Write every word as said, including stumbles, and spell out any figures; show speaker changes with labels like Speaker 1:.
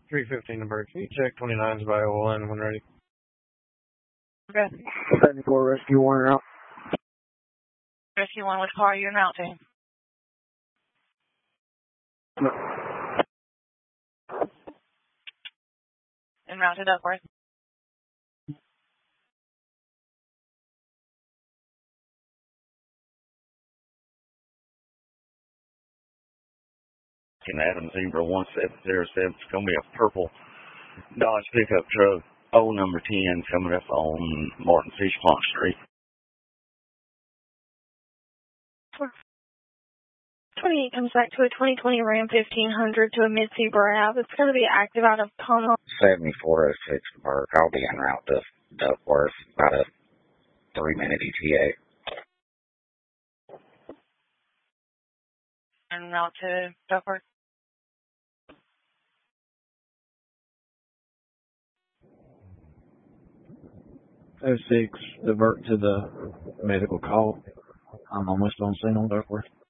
Speaker 1: three fifteen to Burke. Can you check twenty-nine's by O L N when ready?
Speaker 2: Okay.
Speaker 3: seventy-four Rescue one out.
Speaker 2: Rescue one, which car are you en route to?
Speaker 3: No.
Speaker 2: En route to Duckworth.
Speaker 4: Can Adam Zebra one seven zero seven. It's going to be a purple Dodge pickup truck. O number ten coming up on Martin Fish Pond Street.
Speaker 2: twenty-eight comes back to a twenty twenty Ram fifteen hundred to a mid-Zebra Ave. It's going to be active out of Tunnel.
Speaker 5: seventy-four oh six Burke. I'll be en route to Duckworth. About a three-minute E T A.
Speaker 2: En route to Duckworth.
Speaker 3: oh six, divert to the medical call. I'm almost on scene on Duckworth.